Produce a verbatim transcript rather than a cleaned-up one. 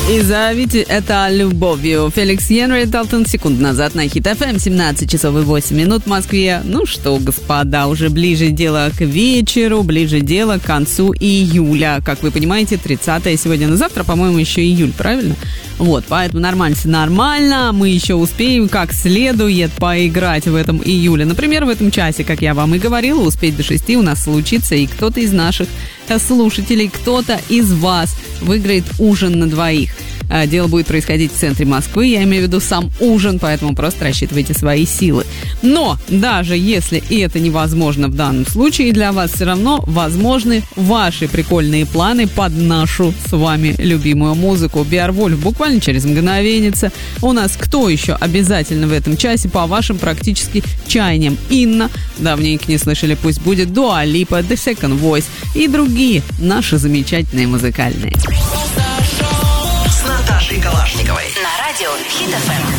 И зовите это любовью. Феликс Хенри Далтон секунд назад на Хит эф эм. семнадцать часов и восемь минут в Москве. Ну что, господа, уже ближе дело к вечеру, ближе дело к концу июля. Как вы понимаете, тридцатое сегодня, на завтра, по-моему, еще июль, правильно? Вот, поэтому нормально, нормально. Мы еще успеем как следует поиграть в этом июле. Например, в этом часе, как я вам и говорила, успеть до шести у нас случится, и кто-то из наших слушателей, кто-то из вас выиграет ужин на двоих. Дело будет происходить в центре Москвы, я имею в виду сам ужин, поэтому просто рассчитывайте свои силы. Но даже если это невозможно в данном случае, для вас все равно возможны ваши прикольные планы под нашу с вами любимую музыку. Беовульф буквально через мгновенница. У нас кто еще обязательно в этом часе по вашим практически чаяниям? Инна, давненько не слышали, пусть будет Дуа Липа, The Second Voice и другие наши замечательные музыкальные. С Наташей Калашниковой на радио Хит эф эм.